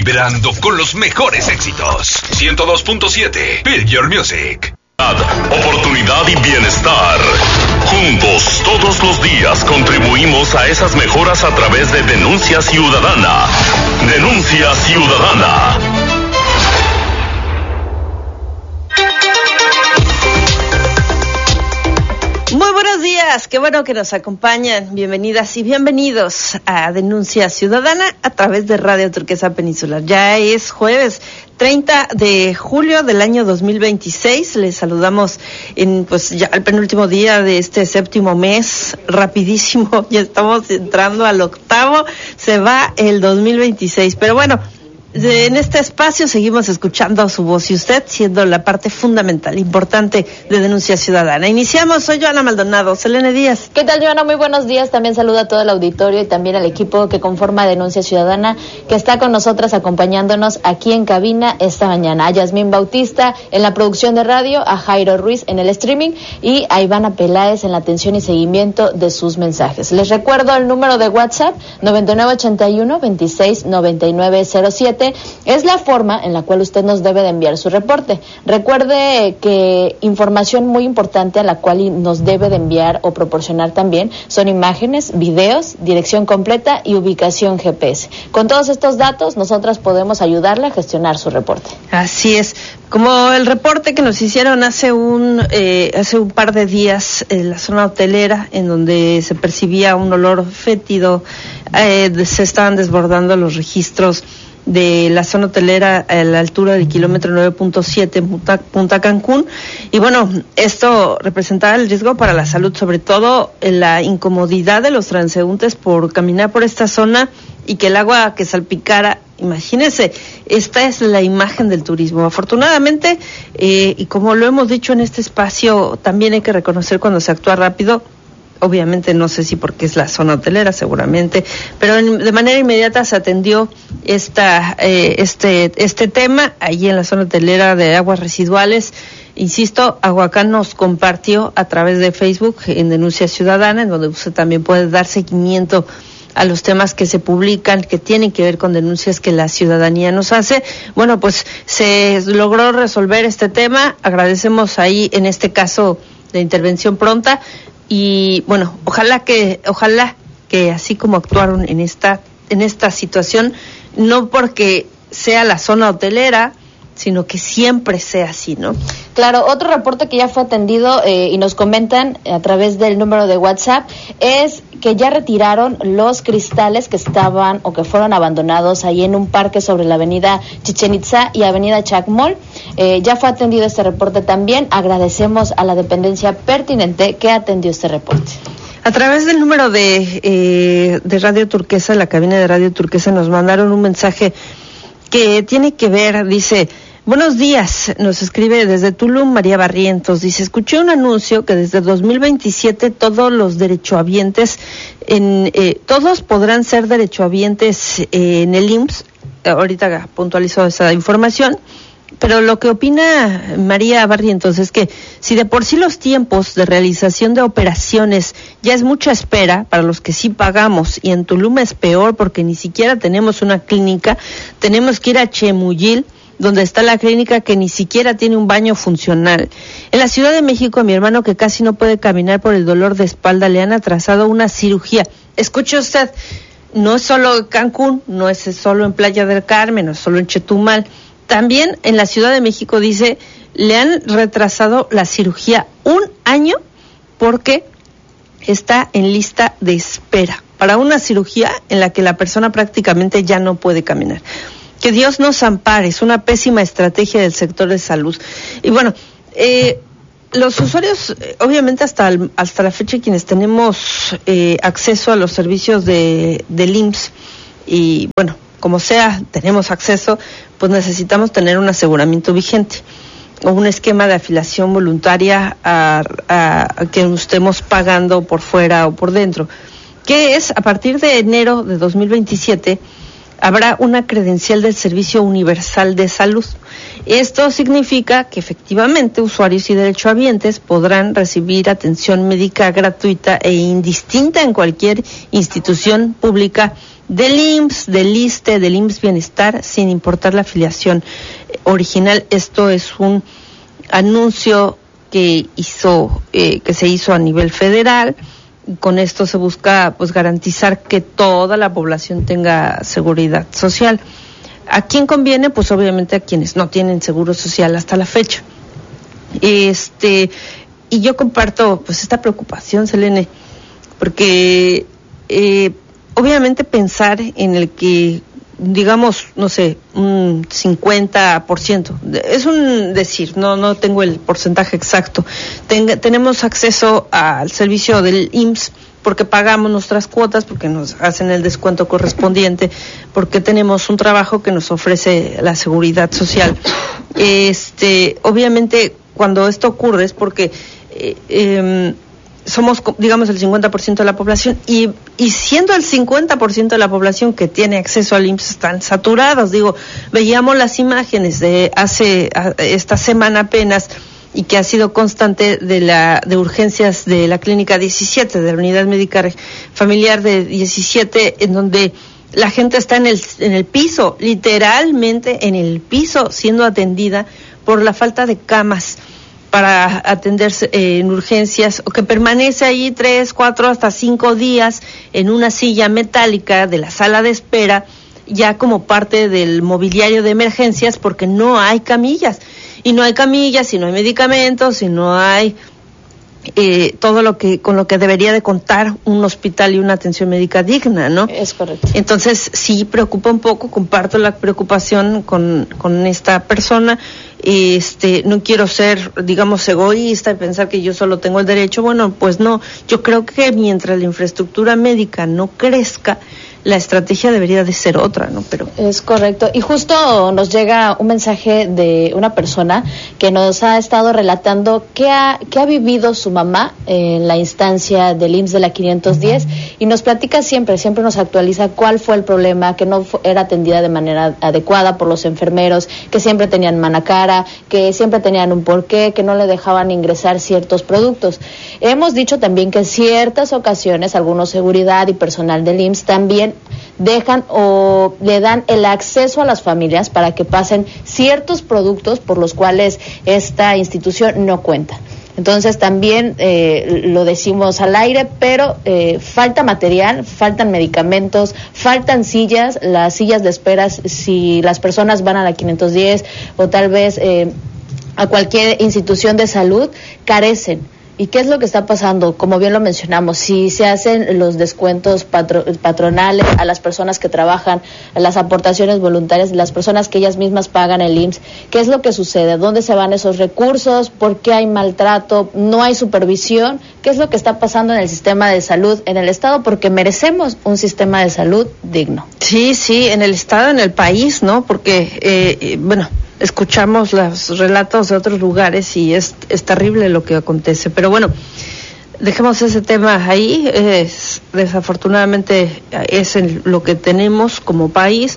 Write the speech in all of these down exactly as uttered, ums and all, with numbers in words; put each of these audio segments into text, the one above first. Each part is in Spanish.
Vibrando con los mejores éxitos. ciento dos punto siete. Feel Your Music. Oportunidad y bienestar. Juntos, todos los días, contribuimos a esas mejoras a través de Denuncia Ciudadana. Denuncia Ciudadana. Muy buenos días, qué bueno que nos acompañan. Bienvenidas y bienvenidos a Denuncia Ciudadana a través de Radio Turquesa Peninsular. Ya es jueves treinta de julio del año dos mil veintiséis. Les saludamos en pues ya el penúltimo día de este séptimo mes. Rapidísimo, ya estamos entrando al octavo. Se va el dos mil veintiséis, pero bueno, en este espacio seguimos escuchando su voz y usted siendo la parte fundamental, importante de Denuncia Ciudadana. Iniciamos, soy Joana Maldonado. Selene Díaz. ¿Qué tal, Joana? Muy buenos días. También saludo a todo el auditorio y también al equipo que conforma Denuncia Ciudadana, que está con nosotras acompañándonos aquí en cabina esta mañana. A Yasmín Bautista en la producción de radio, a Jairo Ruiz en el streaming y a Ivana Peláez en la atención y seguimiento de sus mensajes. Les recuerdo el número de WhatsApp noventa y nueve ochenta y uno veintiséis noventa y nueve cero siete. Es la forma en la cual usted nos debe de enviar su reporte. Recuerde que información muy importante a la cual nos debe de enviar o proporcionar también son imágenes, videos, dirección completa y ubicación G P S. Con todos estos datos, nosotras podemos ayudarle a gestionar su reporte. Así es. Como el reporte que nos hicieron hace un eh, hace un par de días en la zona hotelera, en donde se percibía un olor fétido, eh, se estaban desbordando los registros de la zona hotelera a la altura del kilómetro nueve punto siete en Punta, Punta Cancún, y bueno, esto representaba el riesgo para la salud, sobre todo la incomodidad de los transeúntes por caminar por esta zona y que el agua que salpicara. Imagínense, esta es la imagen del turismo. Afortunadamente, eh, y como lo hemos dicho en este espacio, también hay que reconocer cuando se actúa rápido. Obviamente no sé si porque es la zona hotelera, seguramente, pero en, de manera inmediata se atendió esta eh, este este tema allí en la zona hotelera de aguas residuales. Insisto, Aguacán nos compartió a través de Facebook en Denuncia Ciudadana, en donde usted también puede dar seguimiento a los temas que se publican, que tienen que ver con denuncias que la ciudadanía nos hace. Bueno, pues se logró resolver este tema. Agradecemos ahí, en este caso, la intervención pronta. Y bueno, ojalá que ojalá que así como actuaron en esta en esta situación, no porque sea la zona hotelera, sino que siempre sea así, ¿no? Claro, otro reporte que ya fue atendido eh, y nos comentan a través del número de WhatsApp es que ya retiraron los cristales que estaban o que fueron abandonados ahí en un parque sobre la avenida Chichén Itzá y avenida Chacmol. Eh, ya fue atendido este reporte también. Agradecemos a la dependencia pertinente que atendió este reporte. A través del número de, eh, de Radio Turquesa, la cabina de Radio Turquesa, nos mandaron un mensaje que tiene que ver, dice: buenos días, nos escribe desde Tulum María Barrientos, dice: escuché un anuncio que desde dos mil veintisiete todos los derechohabientes, en, eh, todos podrán ser derechohabientes eh, en el I M S S. Ahorita puntualizó esa información, pero lo que opina María Barrientos es que si de por sí los tiempos de realización de operaciones ya es mucha espera para los que sí pagamos, y en Tulum es peor porque ni siquiera tenemos una clínica, tenemos que ir a Chemuyil, donde está la clínica que ni siquiera tiene un baño funcional. En la Ciudad de México, a mi hermano, que casi no puede caminar por el dolor de espalda, le han atrasado una cirugía. Escuche usted, no es solo Cancún, no es solo en Playa del Carmen, no es solo en Chetumal. También en la Ciudad de México, dice, le han retrasado la cirugía un año porque está en lista de espera para una cirugía en la que la persona prácticamente ya no puede caminar. Que Dios nos ampare, es una pésima estrategia del sector de salud. Y bueno, eh, los usuarios, obviamente hasta el, hasta la fecha, quienes tenemos eh, acceso a los servicios de del I M S S, y bueno, como sea, tenemos acceso, pues necesitamos tener un aseguramiento vigente o un esquema de afiliación voluntaria a, a, a que estemos pagando por fuera o por dentro, que es a partir de enero de dos mil veintisiete. habrá una credencial del Servicio Universal de Salud. Esto significa que efectivamente usuarios y derechohabientes podrán recibir atención médica gratuita e indistinta en cualquier institución pública del I M S S, del ISSSTE, del I M S S Bienestar, sin importar la afiliación original. Esto es un anuncio que hizo, eh, que se hizo a nivel federal. Con esto se busca, pues, garantizar que toda la población tenga seguridad social. ¿A quién conviene? Pues obviamente a quienes no tienen seguro social hasta la fecha. Este, y yo comparto, pues, esta preocupación, Selene, porque eh, obviamente pensar en el que, digamos, no sé, un cincuenta por ciento, es un decir, no no tengo el porcentaje exacto, Ten, tenemos acceso al servicio del I M S S porque pagamos nuestras cuotas, porque nos hacen el descuento correspondiente, porque tenemos un trabajo que nos ofrece la seguridad social. Este, obviamente, cuando esto ocurre es porque eh, eh, somos, digamos, el cincuenta por ciento de la población, y, y siendo el cincuenta por ciento de la población que tiene acceso al I M S S, están saturados. Digo, veíamos las imágenes de hace, a, esta semana apenas, y que ha sido constante, de la de urgencias de la clínica diecisiete, de la unidad médica familiar de diecisiete, en donde la gente está en el, en el piso, literalmente en el piso, siendo atendida por la falta de camas para atenderse eh, en urgencias, o que permanece ahí tres, cuatro, hasta cinco días en una silla metálica de la sala de espera, ya como parte del mobiliario de emergencias, porque no hay camillas, y no hay camillas, y no hay medicamentos, y no hay eh, todo lo que con lo que debería de contar un hospital y una atención médica digna, ¿no? Es correcto. Entonces sí preocupa un poco, comparto la preocupación con, con esta persona. Este, no quiero ser, digamos, egoísta y pensar que yo solo tengo el derecho. Bueno, pues no, yo creo que mientras la infraestructura médica no crezca, la estrategia debería de ser otra, ¿no? Pero es correcto. Y justo nos llega un mensaje de una persona que nos ha estado relatando qué ha, qué ha vivido su mamá en la instancia del I M S S de la quinientos diez, y nos platica siempre, siempre nos actualiza cuál fue el problema, que no fue, era atendida de manera adecuada por los enfermeros, que siempre tenían mala cara, que siempre tenían un porqué, que no le dejaban ingresar ciertos productos. Hemos dicho también que en ciertas ocasiones algunos seguridad y personal del I M S S también dejan o le dan el acceso a las familias para que pasen ciertos productos por los cuales esta institución no cuenta. Entonces también eh, lo decimos al aire, pero eh, falta material, faltan medicamentos, faltan sillas, las sillas de espera, si las personas van a la quinientos diez o tal vez eh, a cualquier institución de salud, carecen. ¿Y qué es lo que está pasando? Como bien lo mencionamos, si se hacen los descuentos patro, patronales a las personas que trabajan, a las aportaciones voluntarias, las personas que ellas mismas pagan el I M S S, ¿qué es lo que sucede? ¿Dónde se van esos recursos? ¿Por qué hay maltrato? ¿No hay supervisión? ¿Qué es lo que está pasando en el sistema de salud en el Estado? Porque merecemos un sistema de salud digno. Sí, sí, en el Estado, en el país, ¿no? Porque, eh, bueno... escuchamos los relatos de otros lugares y es, es terrible lo que acontece. Pero bueno, dejemos ese tema ahí. Es, desafortunadamente es en lo que tenemos como país.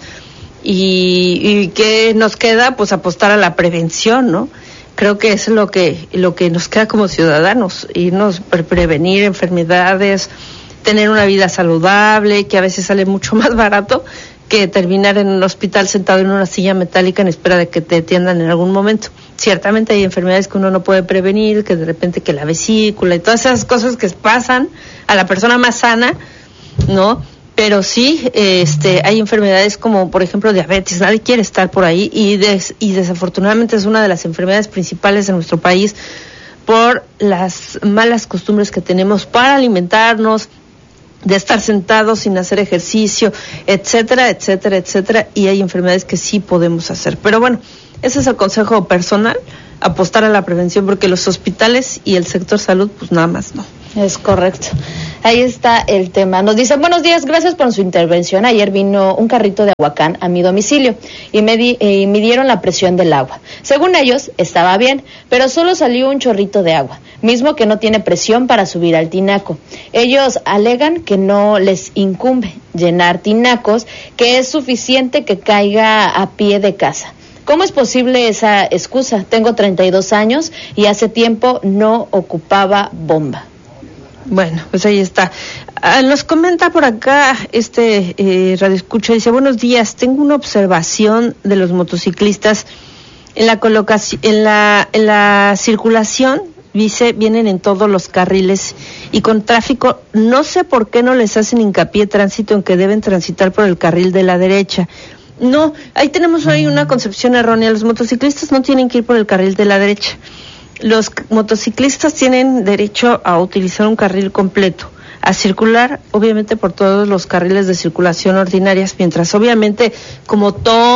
Y, y ¿qué nos queda? Pues apostar a la prevención, ¿no? Creo que es lo que, lo que nos queda como ciudadanos, irnos pre- prevenir enfermedades, tener una vida saludable, que a veces sale mucho más barato que terminar en un hospital sentado en una silla metálica en espera de que te atiendan en algún momento. Ciertamente hay enfermedades que uno no puede prevenir, que de repente que la vesícula y todas esas cosas que pasan a la persona más sana, ¿no? Pero sí, este, hay enfermedades como, por ejemplo, diabetes. Nadie quiere estar por ahí y, des, y desafortunadamente es una de las enfermedades principales en nuestro país por las malas costumbres que tenemos para alimentarnos, de estar sentados sin hacer ejercicio, etcétera, etcétera, etcétera, y hay enfermedades que sí podemos hacer. Pero bueno, ese es el consejo personal, apostar a la prevención, porque los hospitales y el sector salud, pues nada más no. Es correcto. Ahí está el tema. Nos dicen, buenos días, gracias por su intervención. Ayer vino un carrito de Aguacán a mi domicilio y me di, eh, midieron la presión del agua. Según ellos, estaba bien, pero solo salió un chorrito de agua, mismo que no tiene presión para subir al tinaco. Ellos alegan que no les incumbe llenar tinacos, que es suficiente que caiga a pie de casa. ¿Cómo es posible esa excusa? Tengo treinta y dos años y hace tiempo no ocupaba bomba. Bueno, pues ahí está. Ah, nos comenta por acá este eh, radioescucha, dice, buenos días, tengo una observación de los motociclistas en la colocación, en la, en la circulación, dice, vienen en todos los carriles y con tráfico, no sé por qué no les hacen hincapié tránsito en que deben transitar por el carril de la derecha. No, ahí tenemos ahí una concepción errónea, los motociclistas no tienen que ir por el carril de la derecha. Los motociclistas tienen derecho a utilizar un carril completo, a circular obviamente por todos los carriles de circulación ordinarias, mientras obviamente como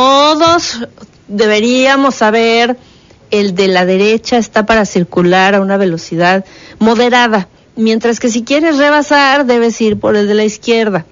todos deberíamos saber, el de la derecha está para circular a una velocidad moderada, mientras que si quieres rebasar debes ir por el de la izquierda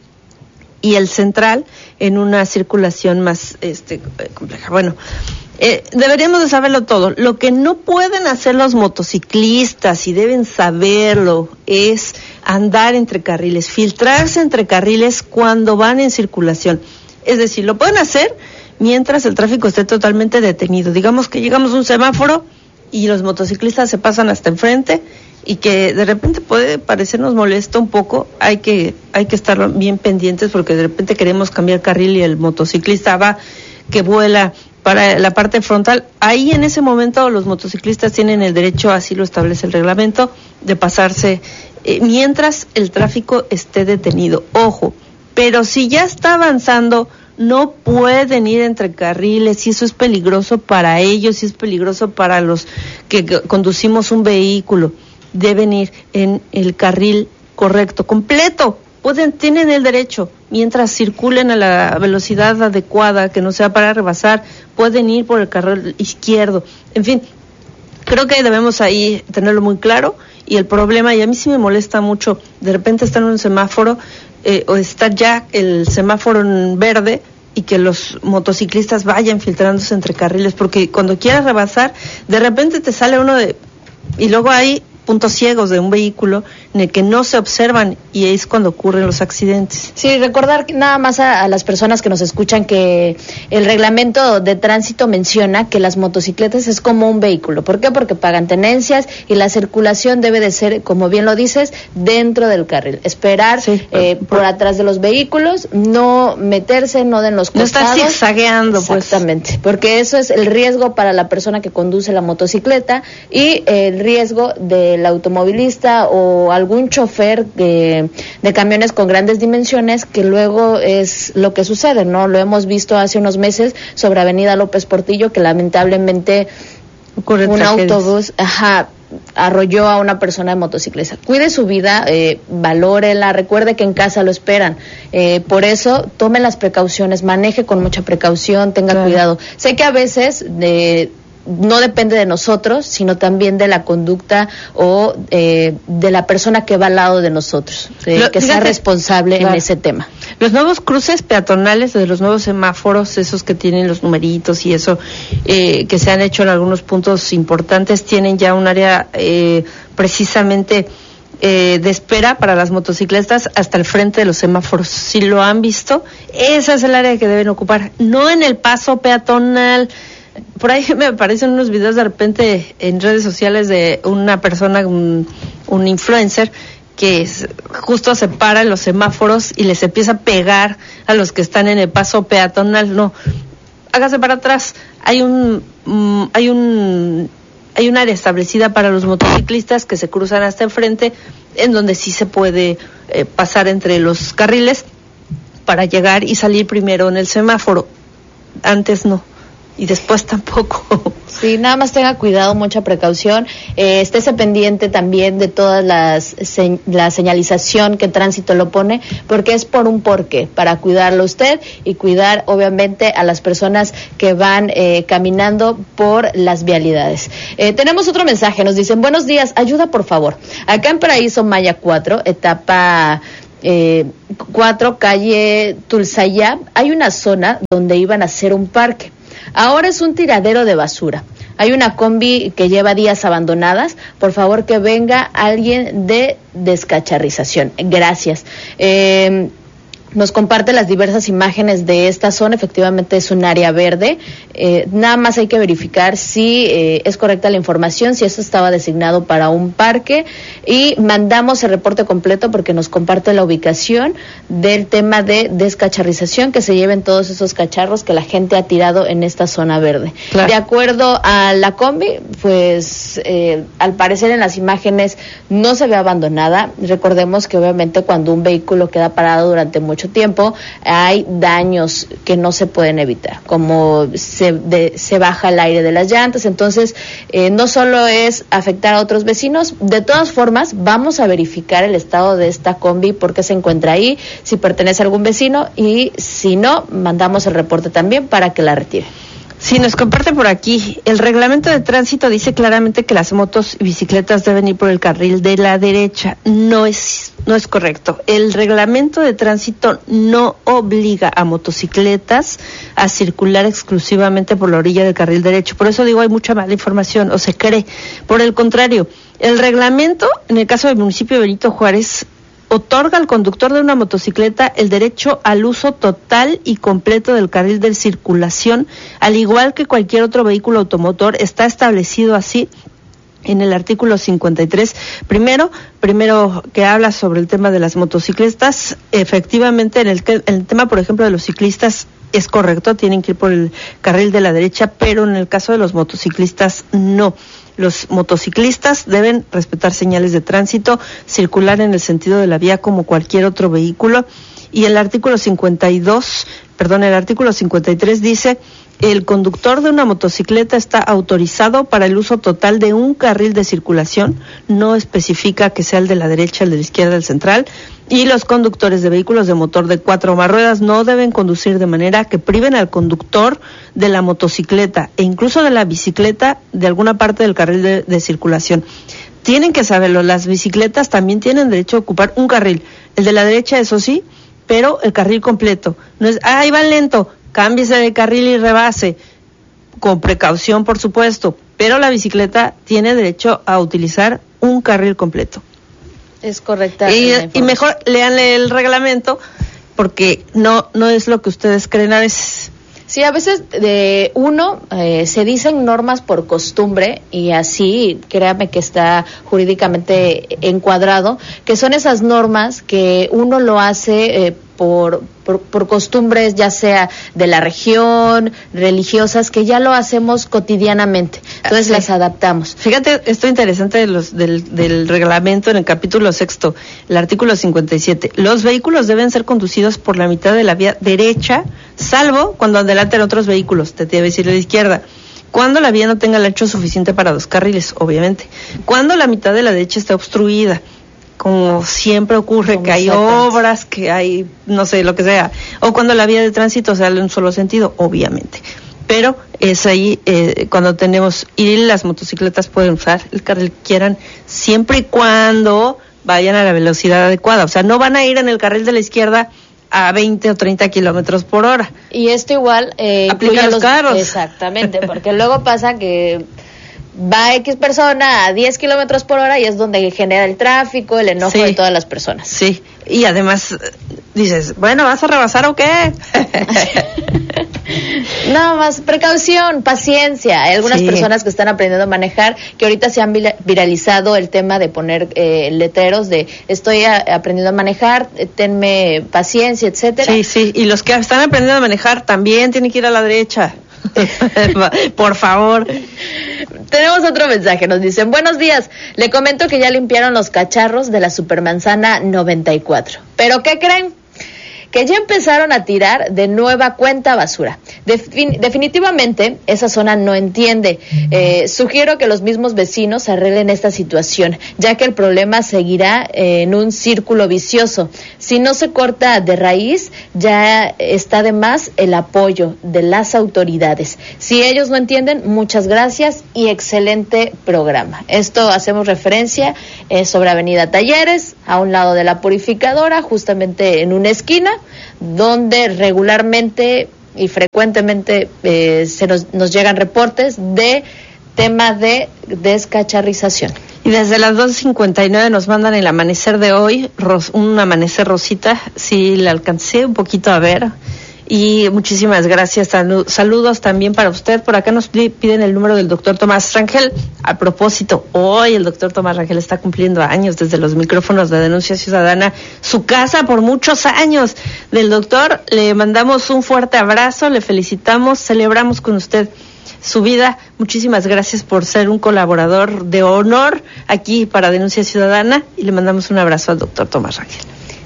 y el central en una circulación más este compleja. Bueno, Eh, deberíamos de saberlo todo. Lo que no pueden hacer los motociclistas, y deben saberlo, es andar entre carriles, filtrarse entre carriles cuando van en circulación. Es decir, lo pueden hacer mientras el tráfico esté totalmente detenido. Digamos que llegamos a un semáforo y los motociclistas se pasan hasta enfrente y que de repente puede parecernos molesto un poco. Hay que, hay que estar bien pendientes porque de repente queremos cambiar carril y el motociclista va que vuela para la parte frontal. Ahí en ese momento los motociclistas tienen el derecho, así lo establece el reglamento, de pasarse eh, mientras el tráfico esté detenido. Ojo, pero si ya está avanzando, no pueden ir entre carriles y eso es peligroso para ellos y es peligroso para los que conducimos un vehículo. Deben ir en el carril correcto, completo. Pueden, tienen el derecho, mientras circulen a la velocidad adecuada, que no sea para rebasar, pueden ir por el carril izquierdo. En fin, creo que debemos ahí tenerlo muy claro. Y el problema, y a mí sí me molesta mucho, de repente está en un semáforo, eh, o está ya el semáforo en verde, y que los motociclistas vayan filtrándose entre carriles, porque cuando quieras rebasar, de repente te sale uno de... y luego hay puntos ciegos de un vehículo en el que no se observan y es cuando ocurren los accidentes. Sí, recordar que nada más a, a las personas que nos escuchan que el reglamento de tránsito menciona que las motocicletas es como un vehículo. ¿Por qué? Porque pagan tenencias y la circulación debe de ser, como bien lo dices, dentro del carril. Esperar sí, eh, por, por atrás de los vehículos, no meterse, no den los costados. No estar zigzagueando, pues. Exactamente, porque eso es el riesgo para la persona que conduce la motocicleta y el riesgo del automovilista o algún chofer de, de camiones con grandes dimensiones, que luego es lo que sucede, ¿no? Lo hemos visto hace unos meses sobre Avenida López Portillo, que lamentablemente Ocurren un tragedias. autobús ajá, arrolló a una persona de motocicleta. Cuide su vida, eh, valórela, recuerde que en casa lo esperan. Eh, por eso, tome las precauciones, maneje con mucha precaución, tenga claro. cuidado. Sé que a veces... de no depende de nosotros, sino también de la conducta o eh, de la persona que va al lado de nosotros, eh, Lo, que fíjate, sea responsable claro. en ese tema. Los nuevos cruces peatonales, de los nuevos semáforos, esos que tienen los numeritos y eso, eh, que se han hecho en algunos puntos importantes, tienen ya un área eh, precisamente eh, de espera para las motocicletas hasta el frente de los semáforos. Si lo han visto, esa es el área que deben ocupar, no en el paso peatonal. Por ahí me aparecen unos videos de repente en redes sociales de una persona, un, un influencer, que es, justo se para en los semáforos y les empieza a pegar a los que están en el paso peatonal. No, hágase para atrás. Hay un, um, hay un, hay un área establecida para los motociclistas que se cruzan hasta enfrente, en donde sí se puede eh, pasar entre los carriles para llegar y salir primero en el semáforo. Antes no. Y después tampoco. Sí, nada más tenga cuidado, mucha precaución, eh, estése pendiente también de todas las se, la señalización que tránsito lo pone, porque es por un porqué, para cuidarlo usted y cuidar obviamente a las personas que van eh, caminando por las vialidades. Eh, tenemos otro mensaje, nos dicen, buenos días, ayuda por favor. Acá en Paraíso Maya cuatro, etapa eh, cuatro, calle Tulsayá, hay una zona donde iban a hacer un parque. Ahora es un tiradero de basura. Hay una combi que lleva días abandonadas. Por favor, que venga alguien de descacharrización. Gracias. Eh, nos comparte las diversas imágenes de esta zona. Efectivamente es un área verde. Eh, nada más hay que verificar si eh, es correcta la información, si eso estaba designado para un parque, y mandamos el reporte completo porque nos comparte la ubicación del tema de descacharrización, que se lleven todos esos cacharros que la gente ha tirado en esta zona verde. Claro. De acuerdo a la combi, pues eh, al parecer en las imágenes no se ve abandonada. Recordemos que obviamente cuando un vehículo queda parado durante mucho tiempo, hay daños que no se pueden evitar, como se, de, se baja el aire de las llantas. Entonces eh, no solo es afectar a otros vecinos, de todas formas vamos a verificar el estado de esta combi, por qué se encuentra ahí, si pertenece a algún vecino, y si no, mandamos el reporte también para que la retire. Sí, nos comparte por aquí, el reglamento de tránsito dice claramente que las motos y bicicletas deben ir por el carril de la derecha. No es, no es correcto. El reglamento de tránsito no obliga a motocicletas a circular exclusivamente por la orilla del carril derecho. Por eso digo, hay mucha mala información, o se cree. Por el contrario, el reglamento, en el caso del municipio de Benito Juárez, otorga al conductor de una motocicleta el derecho al uso total y completo del carril de circulación, al igual que cualquier otro vehículo automotor. Está establecido así en el artículo cincuenta y tres. Primero, primero que habla sobre el tema de las motocicletas, efectivamente en el, que, en el tema, por ejemplo, de los ciclistas, es correcto, tienen que ir por el carril de la derecha, pero en el caso de los motociclistas, no. Los motociclistas deben respetar señales de tránsito, circular en el sentido de la vía como cualquier otro vehículo. Y el artículo cincuenta y dos, perdón, el artículo cincuenta y tres dice: el conductor de una motocicleta está autorizado para el uso total de un carril de circulación, no especifica que sea el de la derecha, el de la izquierda, el central, y los conductores de vehículos de motor de cuatro o más ruedas no deben conducir de manera que priven al conductor de la motocicleta e incluso de la bicicleta de alguna parte del carril de, de circulación. Tienen que saberlo, las bicicletas también tienen derecho a ocupar un carril, el de la derecha, eso sí, pero el carril completo. No es, ah, ahí van lento, cámbiese de carril y rebase, con precaución por supuesto, pero la bicicleta tiene derecho a utilizar un carril completo. Es correcta. Y, y mejor léanle el reglamento, porque no, no es lo que ustedes creen a veces. Sí, a veces de uno eh, se dicen normas por costumbre, y así créame que está jurídicamente encuadrado, que son esas normas que uno lo hace eh, por, por por costumbres, ya sea de la región, religiosas, que ya lo hacemos cotidianamente, entonces sí, las adaptamos. Fíjate, esto interesante de los, del, del reglamento en el capítulo sexto, el artículo cincuenta y siete, los vehículos deben ser conducidos por la mitad de la vía derecha, salvo cuando adelanten otros vehículos, te debe decir la izquierda. Cuando la vía no tenga el ancho suficiente para dos carriles, obviamente. Cuando la mitad de la derecha está obstruida, como siempre ocurre, como que hay obras, que hay, no sé, lo que sea. O cuando la vía de tránsito sale en un solo sentido, obviamente. Pero es ahí eh, cuando tenemos, y las motocicletas pueden usar el carril que quieran, siempre y cuando vayan a la velocidad adecuada. O sea, no van a ir en el carril de la izquierda a veinte o treinta kilómetros por hora. Y esto igual eh, aplica a los, los carros. Exactamente, porque luego pasa que va X persona a diez kilómetros por hora y es donde genera el tráfico, el enojo sí, de todas las personas. Sí, y además dices, bueno, ¿vas a rebasar o qué? Nada más, precaución, paciencia. Hay algunas sí. personas que están aprendiendo a manejar, que ahorita se han viralizado el tema de poner eh, letreros de estoy a, aprendiendo a manejar, tenme paciencia, etcétera. Sí, sí, y los que están aprendiendo a manejar también tienen que ir a la derecha. Por favor. Tenemos otro mensaje, nos dicen, buenos días, le comento que ya limpiaron los cacharros de la Supermanzana noventa y cuatro, pero ¿qué creen? que ya empezaron a tirar de nueva cuenta basura. Defin- definitivamente esa zona no entiende. Eh, sugiero que los mismos vecinos arreglen esta situación, ya que el problema seguirá eh, en un círculo vicioso. Si no se corta de raíz, ya está de más el apoyo de las autoridades. Si ellos no entienden, muchas gracias y excelente programa. Esto hacemos referencia eh, sobre Avenida Talleres, a un lado de la Purificadora, justamente en una esquina, donde regularmente y frecuentemente eh, se nos, nos llegan reportes de tema de descacharrización. Y desde las dos cincuenta y nueve nos mandan el amanecer de hoy, ros, un amanecer rosita, sí le alcancé un poquito a ver. Y muchísimas gracias, saludos también para usted. Por acá nos piden el número del doctor Tomás Rangel. A propósito, hoy el doctor Tomás Rangel está cumpliendo años desde los micrófonos de Denuncia Ciudadana, su casa por muchos años. Del doctor le mandamos un fuerte abrazo, le felicitamos, celebramos con usted su vida. Muchísimas gracias por ser un colaborador de honor aquí para Denuncia Ciudadana y le mandamos un abrazo al doctor Tomás Rangel.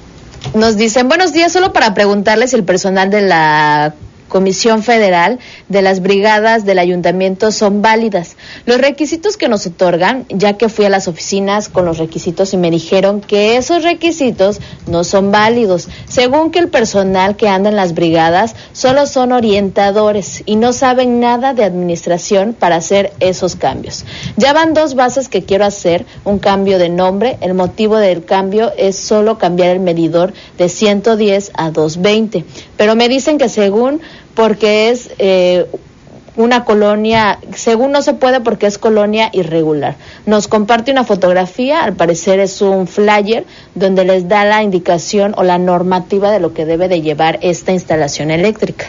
Nos dicen, buenos días, solo para preguntarles si el personal de la Comisión Federal de las brigadas del ayuntamiento son válidas. Los requisitos que nos otorgan, ya que fui a las oficinas con los requisitos y me dijeron que esos requisitos no son válidos, según que el personal que anda en las brigadas solo son orientadores y no saben nada de administración para hacer esos cambios. Ya van dos bases que quiero hacer, un cambio de nombre, el motivo del cambio es solo cambiar el medidor de ciento diez a doscientos veinte, pero me dicen que según porque es eh, una colonia, según no se puede porque es colonia irregular. Nos comparte una fotografía, al parecer es un flyer, donde les da la indicación o la normativa de lo que debe de llevar esta instalación eléctrica.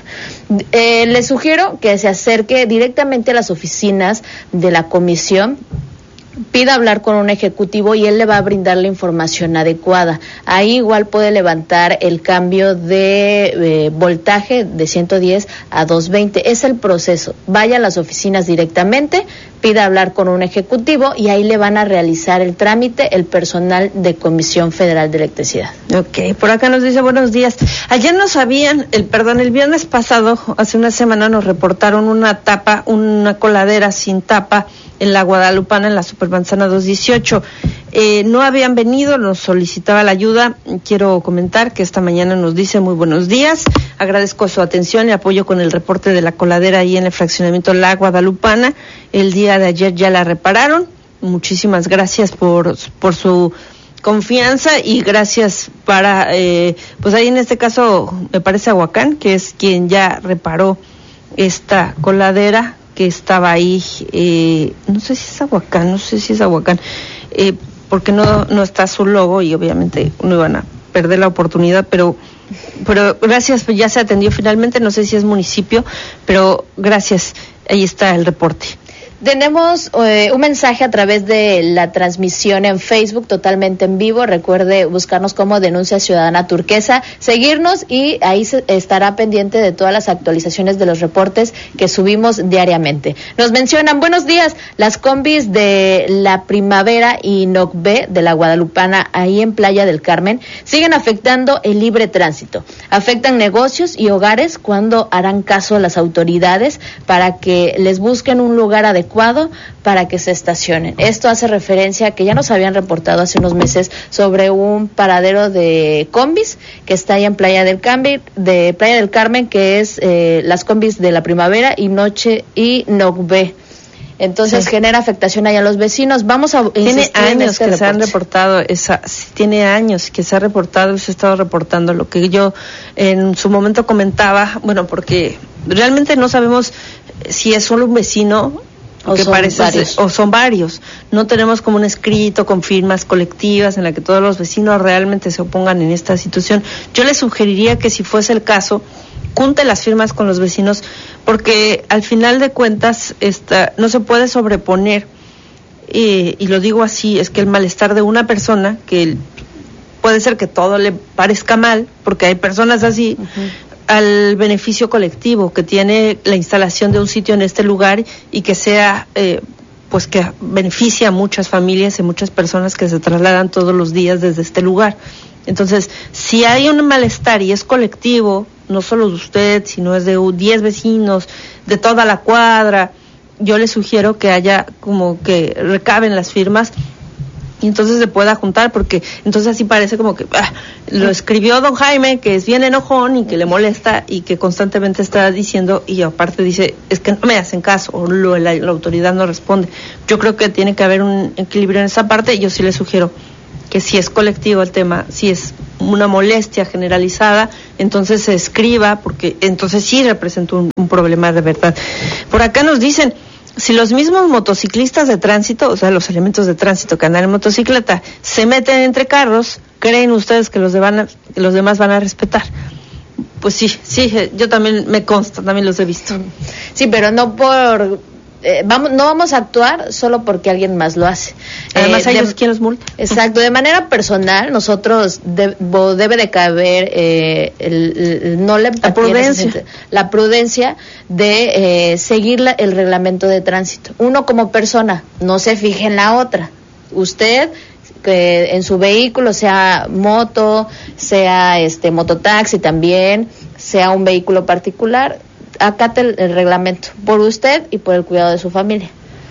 Eh, les sugiero que se acerque directamente a las oficinas de la comisión, pida hablar con un ejecutivo y él le va a brindar la información adecuada. Ahí igual puede levantar el cambio de eh, voltaje de ciento diez a doscientos veinte. Es el proceso. Vaya a las oficinas directamente, pida hablar con un ejecutivo y ahí le van a realizar el trámite el personal de Comisión Federal de Electricidad. Ok, por acá nos dice buenos días. Ayer nos habían, el perdón, el viernes pasado, hace una semana nos reportaron una tapa, una coladera sin tapa en la Guadalupana, en la Supermanzana doscientos dieciocho. Eh, no habían venido, nos solicitaba la ayuda. Quiero comentar que esta mañana nos dice muy buenos días. Agradezco su atención y apoyo con el reporte de la coladera ahí en el fraccionamiento La Guadalupana. El día de ayer ya la repararon. Muchísimas gracias por, por su confianza y gracias para, eh, pues ahí en este caso me parece Aguacán, que es quien ya reparó esta coladera que estaba ahí, eh, no sé si es Aguacán, no sé si es Aguacán, eh, porque no no está su logo y obviamente no iban a perder la oportunidad, pero pero gracias, pues ya se atendió finalmente, no sé si es municipio, pero gracias, ahí está el reporte. Tenemos eh, un mensaje a través de la transmisión en Facebook totalmente en vivo. Recuerde buscarnos como Denuncia Ciudadana Turquesa, seguirnos y ahí se estará pendiente de todas las actualizaciones de los reportes que subimos diariamente. Nos mencionan, buenos días, las combis de la Primavera y N O C B de la Guadalupana ahí en Playa del Carmen siguen afectando el libre tránsito. Afectan negocios y hogares. ¿Cuándo harán caso a las autoridades para que les busquen un lugar adecuado para que se estacionen? Esto hace referencia a que ya nos habían reportado hace unos meses sobre un paradero de combis que está ahí en Playa del Carmen, de Playa del Carmen, que es eh, las combis de la Primavera y Noche y N O C B. Entonces sí, genera afectación allá a los vecinos. Vamos a tiene años este que reporte. Se han reportado esa, tiene años que se ha reportado y se ha estado reportando lo que yo en su momento comentaba, bueno, porque realmente no sabemos si es solo un vecino o que parece varios. o son varios. No tenemos como un escrito con firmas colectivas en la que todos los vecinos realmente se opongan en esta situación. Yo les sugeriría que si fuese el caso, junte las firmas con los vecinos, porque al final de cuentas esta, no se puede sobreponer, eh, y lo digo así, es que el malestar de una persona, que el, puede ser que todo le parezca mal, porque hay personas así, uh-huh, al beneficio colectivo que tiene la instalación de un sitio en este lugar y que sea, eh, pues que beneficia a muchas familias y muchas personas que se trasladan todos los días desde este lugar. Entonces, si hay un malestar y es colectivo, no solo de usted, sino es de diez vecinos, de toda la cuadra, yo le sugiero que haya como que recaben las firmas y entonces se pueda juntar, porque entonces así parece como que ah, lo escribió don Jaime, que es bien enojón y que le molesta y que constantemente está diciendo, y aparte dice, es que no me hacen caso, o lo, la, la autoridad no responde. Yo creo que tiene que haber un equilibrio en esa parte, y yo sí le sugiero que si es colectivo el tema, si es una molestia generalizada, entonces se escriba, porque entonces sí representa un, un problema de verdad. Por acá nos dicen, si los mismos motociclistas de tránsito, o sea, los elementos de tránsito que andan en motocicleta, se meten entre carros, ¿creen ustedes que los, de van a, que los demás van a respetar? Pues sí, sí, yo también me consta, también los he visto. Sí, pero no por... Eh, vamos, no vamos a actuar solo porque alguien más lo hace. Además, eh, hay de, ellos quien los multa. Exacto, de manera personal, nosotros de, bo, debe de caber eh, el, el, no la, la prudencia, la prudencia de eh, seguir la, el reglamento de tránsito. Uno como persona no se fije en la otra. Usted que en su vehículo, sea moto, sea este mototaxi también, sea un vehículo particular, acate el, el reglamento por usted y por el cuidado de su familia.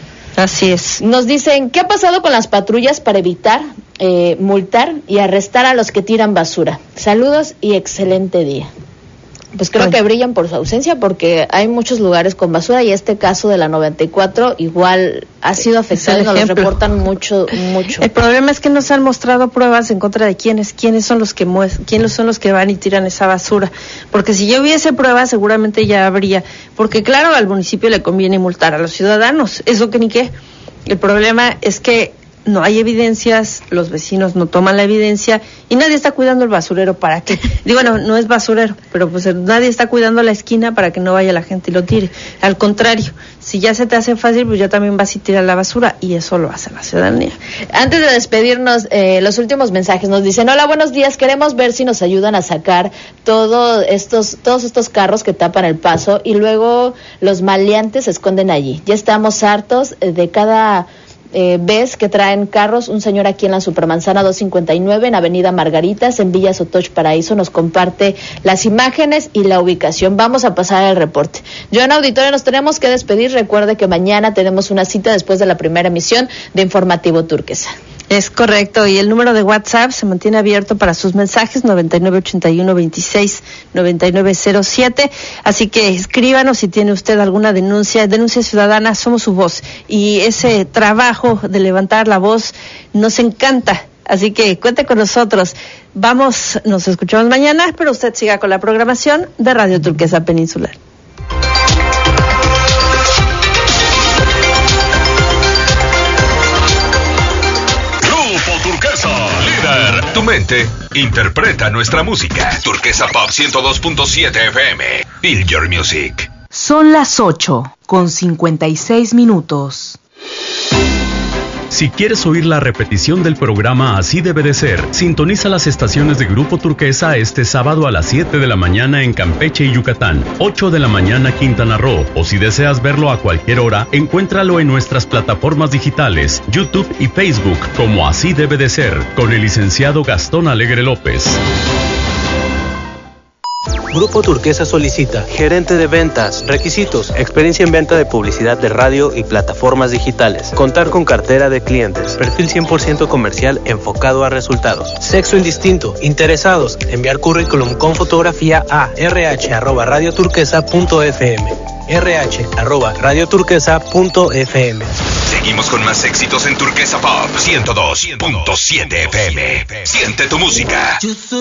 Así es. Nos dicen, ¿qué ha pasado con las patrullas para evitar, eh, multar y arrestar a los que tiran basura? Saludos y excelente día. Pues creo Ay. que brillan por su ausencia, porque hay muchos lugares con basura, y este caso de la noventa y cuatro igual ha sido afectado y nos lo reportan mucho, mucho. El problema es que no se han mostrado pruebas en contra de quiénes, quiénes son los que muest- quiénes son los que van y tiran esa basura, porque si ya hubiese pruebas seguramente ya habría, porque claro, al municipio le conviene multar a los ciudadanos, eso que ni qué. El problema es que no hay evidencias, los vecinos no toman la evidencia y nadie está cuidando el basurero. ¿Para qué? Digo, no, no es basurero, pero pues nadie está cuidando la esquina para que no vaya la gente y lo tire. Al contrario, si ya se te hace fácil, pues ya también vas y tiras la basura, y eso lo hace la ciudadanía. Antes de despedirnos, eh, los últimos mensajes nos dicen, hola, buenos días, queremos ver si nos ayudan a sacar todo estos, todos estos carros que tapan el paso y luego los maleantes se esconden allí. Ya estamos hartos de cada... Eh, ves que traen carros. Un señor aquí en la Supermanzana doscientos cincuenta y nueve en Avenida Margaritas, en Villa Sotoch Paraíso, nos comparte las imágenes y la ubicación. Vamos a pasar el reporte. Yo en auditorio nos tenemos que despedir. Recuerde que mañana tenemos una cita después de la primera emisión de Informativo Turquesa. Es correcto, y el número de WhatsApp se mantiene abierto para sus mensajes, noventa y nueve ochenta y uno veintiséis noventa y nueve cero siete, así que escríbanos si tiene usted alguna denuncia, denuncia ciudadana, somos su voz, y ese trabajo de levantar la voz nos encanta, así que cuente con nosotros. Vamos, nos escuchamos mañana, pero usted siga con la programación de Radio Turquesa Peninsular. Tu mente interpreta nuestra música. Turquesa Pop ciento dos punto siete F M. Feel your music. Son las ocho con cincuenta y seis minutos. Si quieres oír la repetición del programa Así Debe de Ser, sintoniza las estaciones de Grupo Turquesa este sábado a las siete de la mañana en Campeche y Yucatán, ocho de la mañana Quintana Roo, o si deseas verlo a cualquier hora, encuéntralo en nuestras plataformas digitales, YouTube y Facebook, como Así Debe de Ser, con el licenciado Gastón Alegre López. Grupo Turquesa solicita gerente de ventas, requisitos, experiencia en venta de publicidad de radio y plataformas digitales, contar con cartera de clientes, perfil cien por ciento comercial enfocado a resultados, sexo indistinto, interesados, enviar currículum con fotografía a rh arroba radioturquesa punto f m, rh arroba radioturquesa punto f m. Seguimos con más éxitos en Turquesa Pop ciento dos punto siete F M. Siente tu música.